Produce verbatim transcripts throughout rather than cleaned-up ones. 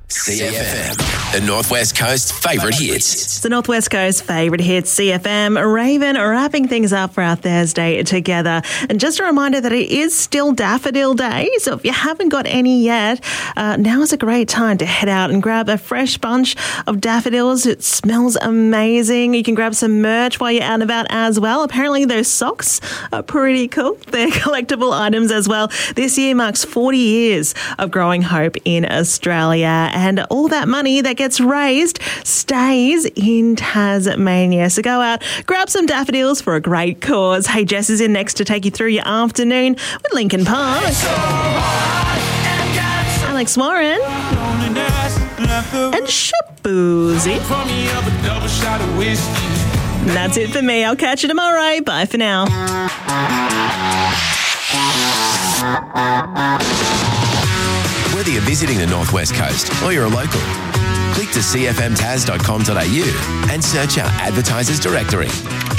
C F M, the Northwest Coast's favourite hits. It's the Northwest Coast's favourite hits, C F M. Raven wrapping things up for our Thursday together. And just a reminder that it is still Daffodil Day, so if you haven't got any yet, uh, now is a great time to head out and grab a fresh bunch of daffodils. It smells amazing. You can grab some merch while you're out and about as well. Apparently those socks are pretty cool. They're collectible items as well. This year marks forty years of growing hope in Australia. And all that money that gets raised stays in Tasmania. So go out, grab some daffodils for a great cause. Hey, Jess is in next to take you through your afternoon with Linkin Park. Alex Warren. And Shaboozey. And that's it for me. I'll catch you tomorrow. Bye for now. Whether you're visiting the Northwest Coast or you're a local, click to c f m tas dot com dot a u and search our advertisers directory.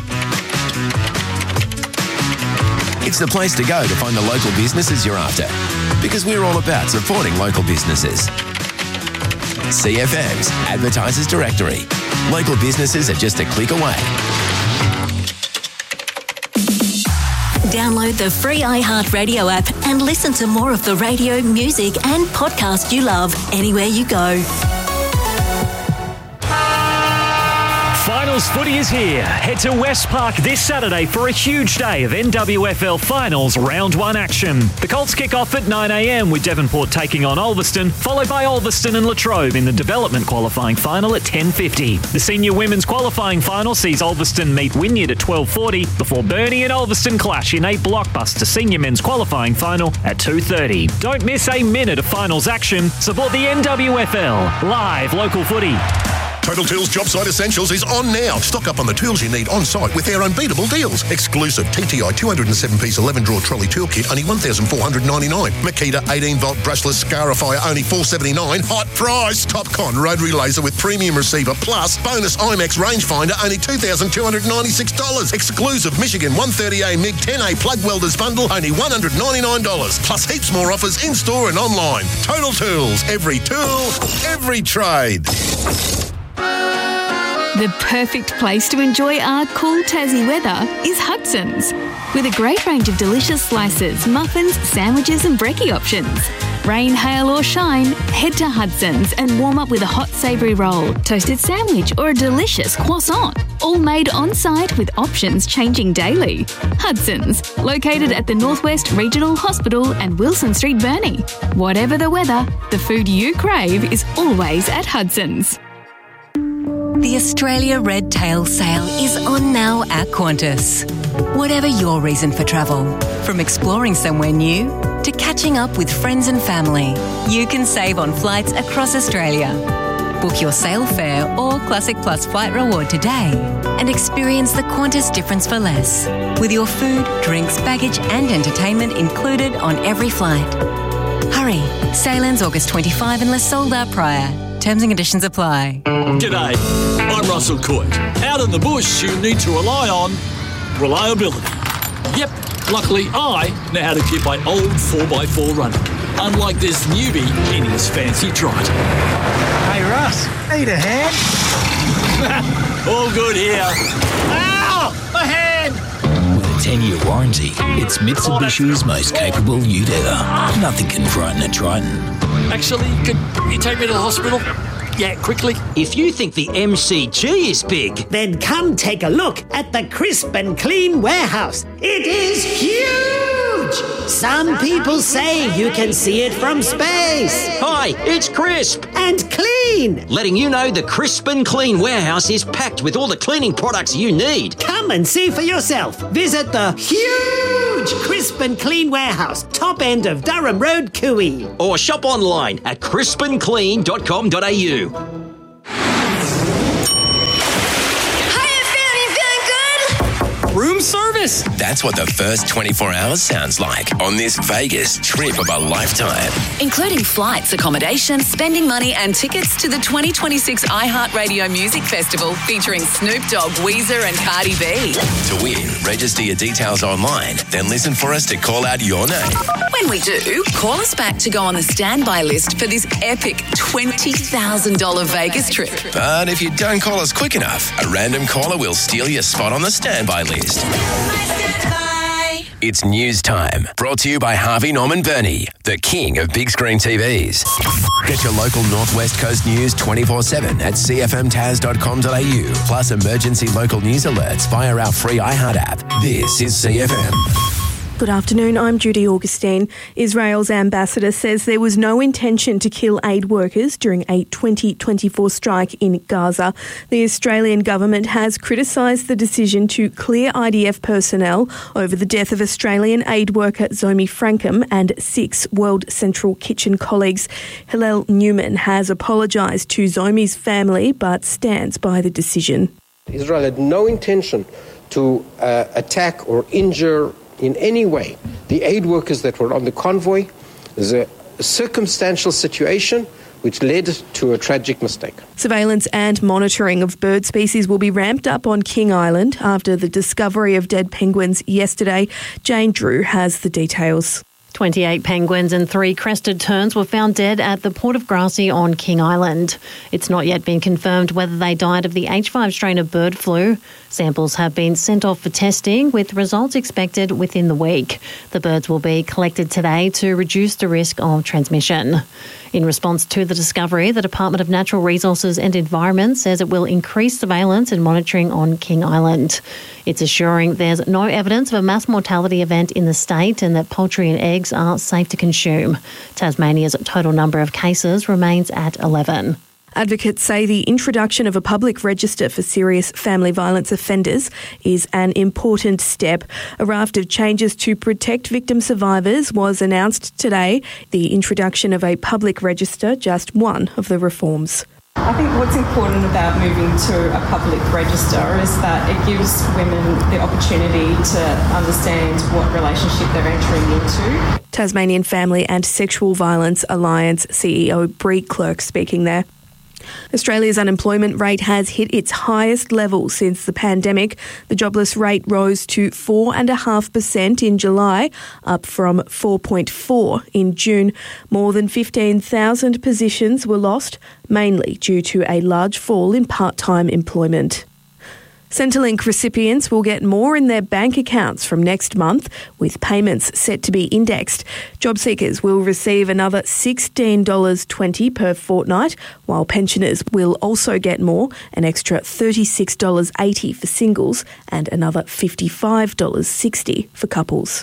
It's the place to go to find the local businesses you're after, because we're all about supporting local businesses. C F M's Advertisers Directory. Local businesses are just a click away. Download the free iHeartRadio app and listen to more of the radio, music and podcast you love anywhere you go. Finals footy is here. Head to West Park this Saturday for a huge day of N W F L Finals Round one action. The Colts kick off at nine a m with Devonport taking on Ulverston, followed by Ulverston and Latrobe in the development qualifying final at ten fifty. The senior women's qualifying final sees Ulverston meet Wynyard at twelve forty before Burnie and Ulverston clash in a blockbuster senior men's qualifying final at two thirty. Don't miss a minute of finals action. Support the N W F L. Live local footy. Total Tools Job Site Essentials is on now. Stock up on the tools you need on site with their unbeatable deals. Exclusive T T I two oh seven piece eleven drawer trolley toolkit, only one thousand four hundred ninety-nine dollars. Makita eighteen volt brushless scarifier, only four hundred seventy-nine dollars. Hot price. Topcon rotary laser with premium receiver plus bonus IMAX rangefinder, only two thousand two hundred ninety-six dollars. Exclusive Michigan one thirty A MiG ten A plug welders bundle, only one hundred ninety-nine dollars. Plus heaps more offers in store and online. Total Tools. Every tool, every trade. The perfect place to enjoy our cool Tassie weather is Hudson's. With a great range of delicious slices, muffins, sandwiches and brekkie options. Rain, hail or shine, head to Hudson's and warm up with a hot savoury roll, toasted sandwich or a delicious croissant. All made on site with options changing daily. Hudson's, located at the Northwest Regional Hospital and Wilson Street, Burnie. Whatever the weather, the food you crave is always at Hudson's. The Australia Red Tail Sale is on now at Qantas. Whatever your reason for travel, from exploring somewhere new to catching up with friends and family, you can save on flights across Australia. Book your sale fare or Classic Plus flight reward today and experience the Qantas difference for less, with your food, drinks, baggage and entertainment included on every flight. Hurry, sale ends August twenty-fifth unless sold out prior. Terms and conditions apply. G'day, I'm Russell Coit. Out in the bush, you need to rely on reliability. Yep, luckily I know how to keep my old four by four running, unlike this newbie in his fancy trot. Hey Russ, need a hand? All good here. Ow! A hand! With a ten-year warranty, it's Mitsubishi's most capable ute ever. Nothing can frighten a Triton. Actually, could you take me to the hospital? Yeah, quickly. If you think the M C G is big, then come take a look at the Crisp and Clean warehouse. It is huge! Some people say you can see it from space. Hi, it's Crisp. And Clean. Letting you know the Crisp and Clean warehouse is packed with all the cleaning products you need. Come and see for yourself. Visit the huge Crisp and Clean warehouse, top end of Durham Road, Cooey. Or shop online at crisp and clean dot com dot a u. room service? That's what the first twenty-four hours sounds like on this Vegas trip of a lifetime. Including flights, accommodation, spending money and tickets to the twenty twenty-six iHeartRadio Music Festival featuring Snoop Dogg, Weezer and Cardi B. To win, register your details online, then listen for us to call out your name. When we do, call us back to go on the standby list for this epic twenty thousand dollars Vegas trip. But if you don't call us quick enough, a random caller will steal your spot on the standby list. It's news time, brought to you by Harvey Norman Burney, the king of big screen T Vs. Get your local Northwest Coast news twenty-four seven at c f m taz dot com dot a u, plus emergency local news alerts via our free iHeart app. This is C F M. Good afternoon, I'm Judy Augustine. Israel's ambassador says there was no intention to kill aid workers during a twenty twenty-four strike in Gaza. The Australian government has criticised the decision to clear I D F personnel over the death of Australian aid worker Zomi Frankham and six World Central Kitchen colleagues. Hillel Newman has apologised to Zomi's family but stands by the decision. Israel had no intention to uh, attack or injure in any way the aid workers that were on the convoy. There's a circumstantial situation which led to a tragic mistake. Surveillance and monitoring of bird species will be ramped up on King Island after the discovery of dead penguins yesterday. Jane Drew has the details. twenty-eight penguins and three crested terns were found dead at the Port of Grassy on King Island. It's not yet been confirmed whether they died of the H five strain of bird flu. Samples have been sent off for testing, with results expected within the week. The birds will be collected today to reduce the risk of transmission. In response to the discovery, the Department of Natural Resources and Environment says it will increase surveillance and monitoring on King Island. It's assuring there's no evidence of a mass mortality event in the state and that poultry and eggs are safe to consume. Tasmania's total number of cases remains at eleven. Advocates say the introduction of a public register for serious family violence offenders is an important step. A raft of changes to protect victim survivors was announced today. The introduction of a public register, just one of the reforms. I think what's important about moving to a public register is that it gives women the opportunity to understand what relationship they're entering into. Tasmanian Family and Sexual Violence Alliance C E O Bree Clerk speaking there. Australia's unemployment rate has hit its highest level since the pandemic. The jobless rate rose to four point five percent in July, up from four point four in June. More than fifteen thousand positions were lost, mainly due to a large fall in part-time employment. Centrelink recipients will get more in their bank accounts from next month, with payments set to be indexed. Job seekers will receive another sixteen dollars twenty per fortnight, while pensioners will also get more, an extra thirty-six dollars eighty for singles and another fifty-five dollars sixty for couples.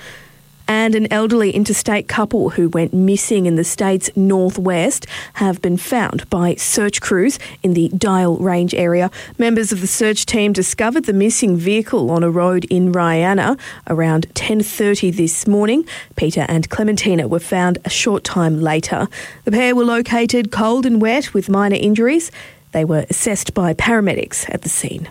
And an elderly interstate couple who went missing in the state's northwest have been found by search crews in the Dial Range area. Members of the search team discovered the missing vehicle on a road in Rihanna around ten thirty this morning. Peter and Clementina were found a short time later. The pair were located cold and wet with minor injuries. They were assessed by paramedics at the scene.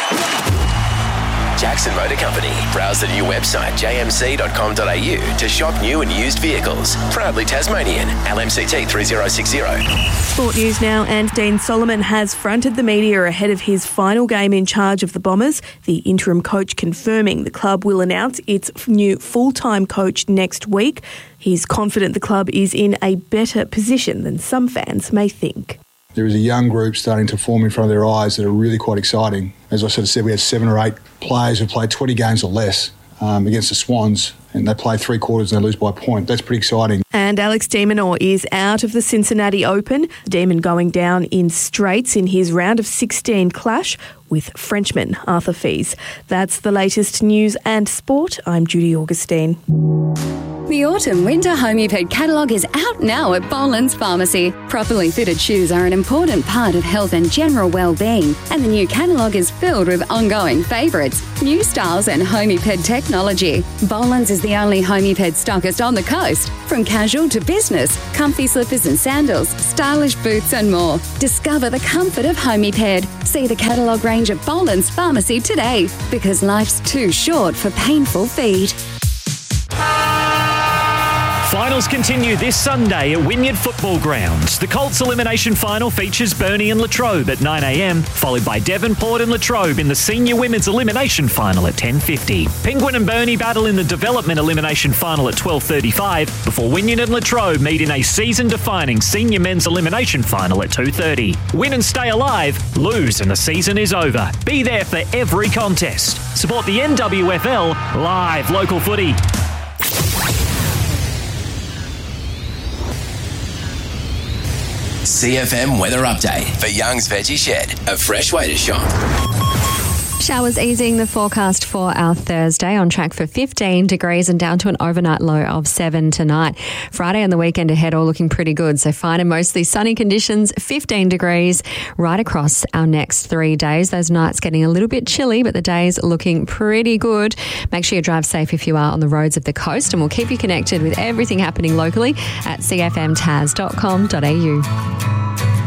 Jackson Motor Company. Browse the new website j m c dot com dot a u to shop new and used vehicles. Proudly Tasmanian. L M C T three zero six zero. Sport news now, and Dean Solomon has fronted the media ahead of his final game in charge of the Bombers. The interim coach confirming the club will announce its new full-time coach next week. He's confident the club is in a better position than some fans may think. There is a young group starting to form in front of their eyes that are really quite exciting. As I sort of said, we had seven or eight players who played twenty games or less um, against the Swans, and they play three quarters and they lose by a point. That's pretty exciting. And Alex de Minaur is out of the Cincinnati Open. The Demon going down in straights in his round of sixteen clash with Frenchman Arthur Fils. That's the latest news and sport. I'm Judy Augustine. The autumn-winter Homeped catalogue is out now at Boland's Pharmacy. Properly fitted shoes are an important part of health and general well-being, and the new catalogue is filled with ongoing favourites, new styles and Homeped technology. Boland's is the only Homeped stockist on the coast. From casual to business, comfy slippers and sandals, stylish boots and more. Discover the comfort of Homeped. See the catalogue range range at Boland's Pharmacy today, because life's too short for painful feet. Finals continue this Sunday at Wynyard Football Grounds. The Colts Elimination Final features Burnie and Latrobe at nine a.m, followed by Devonport and Latrobe in the Senior Women's Elimination Final at ten fifty. Penguin and Burnie battle in the Development Elimination Final at twelve thirty-five, before Wynyard and Latrobe meet in a season-defining Senior Men's Elimination Final at two thirty. Win and stay alive, lose and the season is over. Be there for every contest. Support the N W F L live local footy. C F M weather update for Young's Veggie Shed, a fresh way to shop. Showers easing the forecast for our Thursday, on track for fifteen degrees and down to an overnight low of seven tonight. Friday and the weekend ahead all looking pretty good. So fine and mostly sunny conditions, fifteen degrees right across our next three days. Those nights getting a little bit chilly, but the days looking pretty good. Make sure you drive safe if you are on the roads of the coast, and we'll keep you connected with everything happening locally at c f m tas dot com dot a u.